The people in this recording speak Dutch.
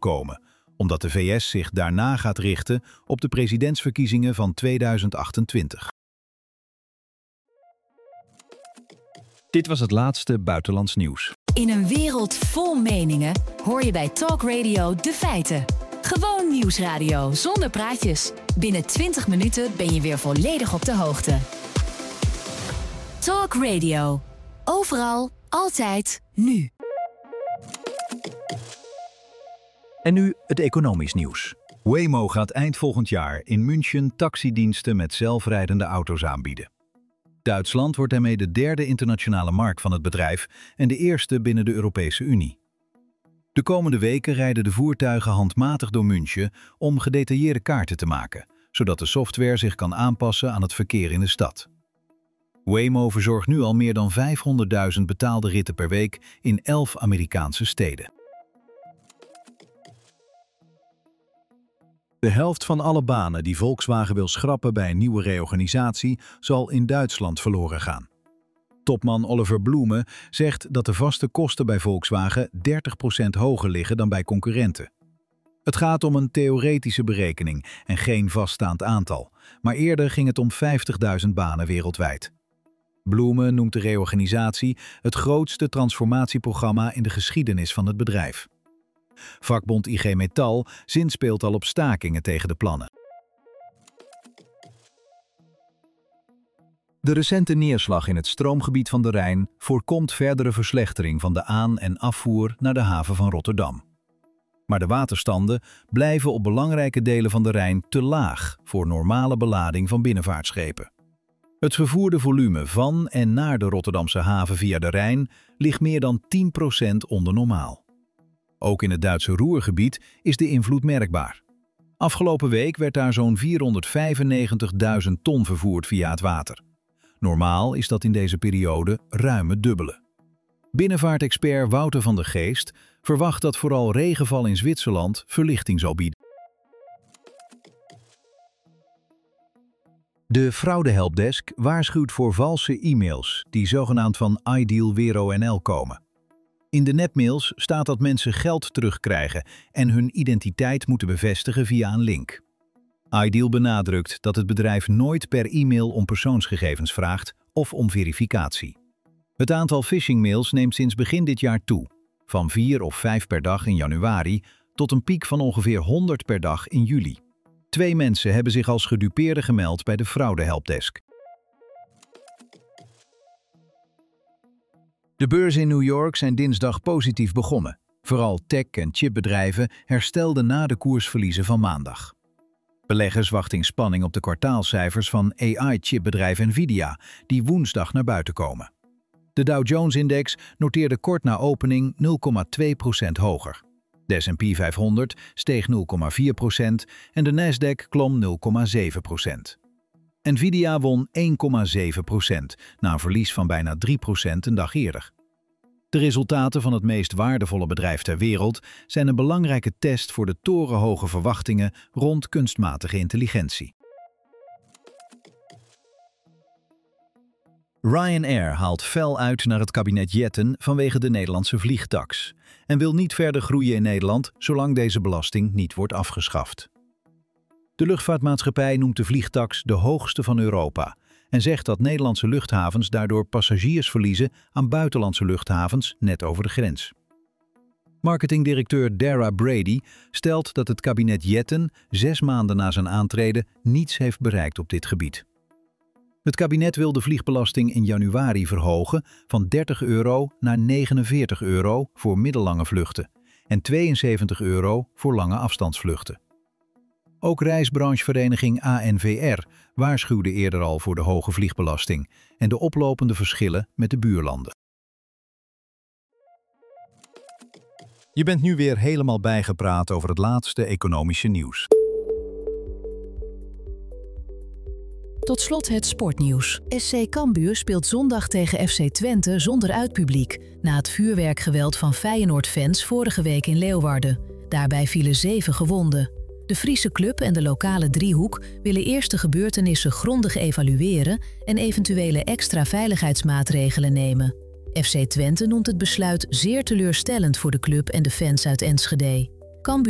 komen, omdat de VS zich daarna gaat richten op de presidentsverkiezingen van 2028. Dit was het laatste buitenlands nieuws. In een wereld vol meningen hoor je bij Talk Radio de feiten. Gewoon nieuwsradio zonder praatjes. Binnen 20 minuten ben je weer volledig op de hoogte. Talk Radio. Overal, altijd, nu. En nu het economisch nieuws. Waymo gaat eind volgend jaar in München taxidiensten met zelfrijdende auto's aanbieden. Duitsland wordt daarmee de derde internationale markt van het bedrijf en de eerste binnen de Europese Unie. De komende weken rijden de voertuigen handmatig door München om gedetailleerde kaarten te maken, zodat de software zich kan aanpassen aan het verkeer in de stad. Waymo verzorgt nu al meer dan 500.000 betaalde ritten per week in 11 Amerikaanse steden. De helft van alle banen die Volkswagen wil schrappen bij een nieuwe reorganisatie zal in Duitsland verloren gaan. Topman Oliver Blume zegt dat de vaste kosten bij Volkswagen 30% hoger liggen dan bij concurrenten. Het gaat om een theoretische berekening en geen vaststaand aantal, maar eerder ging het om 50.000 banen wereldwijd. Blume noemt de reorganisatie het grootste transformatieprogramma in de geschiedenis van het bedrijf. Vakbond IG Metall zinspeelt al op stakingen tegen de plannen. De recente neerslag in het stroomgebied van de Rijn voorkomt verdere verslechtering van de aan- en afvoer naar de haven van Rotterdam. Maar de waterstanden blijven op belangrijke delen van de Rijn te laag voor normale belading van binnenvaartschepen. Het vervoerde volume van en naar de Rotterdamse haven via de Rijn ligt meer dan 10% onder normaal. Ook in het Duitse Ruhrgebied is de invloed merkbaar. Afgelopen week werd daar zo'n 495.000 ton vervoerd via het water. Normaal is dat in deze periode ruim het dubbele. Binnenvaartexpert Wouter van der Geest verwacht dat vooral regenval in Zwitserland verlichting zal bieden. De fraudehelpdesk waarschuwt voor valse e-mails die zogenaamd van Ideal Wero NL komen. In de nepmails staat dat mensen geld terugkrijgen en hun identiteit moeten bevestigen via een link. Ideal benadrukt dat het bedrijf nooit per e-mail om persoonsgegevens vraagt of om verificatie. Het aantal phishingmails neemt sinds begin dit jaar toe, van 4 of 5 per dag in januari tot een piek van ongeveer 100 per dag in juli. 2 mensen hebben zich als gedupeerden gemeld bij de fraudehelpdesk. De beurzen in New York zijn dinsdag positief begonnen. Vooral tech- en chipbedrijven herstelden na de koersverliezen van maandag. Beleggers wachten in spanning op de kwartaalcijfers van AI-chipbedrijf Nvidia, die woensdag naar buiten komen. De Dow Jones-index noteerde kort na opening 0,2% hoger. De S&P 500 steeg 0,4% en de Nasdaq klom 0,7%. Nvidia won 1,7% na een verlies van bijna 3% een dag eerder. De resultaten van het meest waardevolle bedrijf ter wereld zijn een belangrijke test voor de torenhoge verwachtingen rond kunstmatige intelligentie. Ryanair haalt fel uit naar het kabinet Jetten vanwege de Nederlandse vliegtaks en wil niet verder groeien in Nederland zolang deze belasting niet wordt afgeschaft. De luchtvaartmaatschappij noemt de vliegtaks de hoogste van Europa en zegt dat Nederlandse luchthavens daardoor passagiers verliezen aan buitenlandse luchthavens net over de grens. Marketingdirecteur Dara Brady stelt dat het kabinet Jetten 6 maanden na zijn aantreden niets heeft bereikt op dit gebied. Het kabinet wil de vliegbelasting in januari verhogen van €30 naar €49 voor middellange vluchten en €72 voor lange afstandsvluchten. Ook reisbranchevereniging ANVR waarschuwde eerder al voor de hoge vliegbelasting en de oplopende verschillen met de buurlanden. Je bent nu weer helemaal bijgepraat over het laatste economische nieuws. Tot slot het sportnieuws. SC Cambuur speelt zondag tegen FC Twente zonder uitpubliek, na het vuurwerkgeweld van Feyenoord-fans vorige week in Leeuwarden. Daarbij vielen 7 gewonden. De Friese club en de lokale driehoek willen eerst de gebeurtenissen grondig evalueren en eventuele extra veiligheidsmaatregelen nemen. FC Twente noemt het besluit zeer teleurstellend voor de club en de fans uit Enschede. Cambuur